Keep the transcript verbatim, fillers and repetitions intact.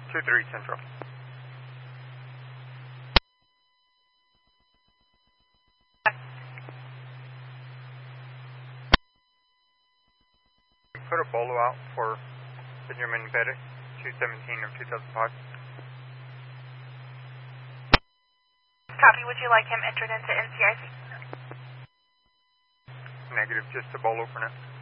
two three Central. Put a bolo out for Benjamin Pettis, two seventeen of two thousand five. Copy, would you like him entered into N C I C? Negative, just a bolo for now.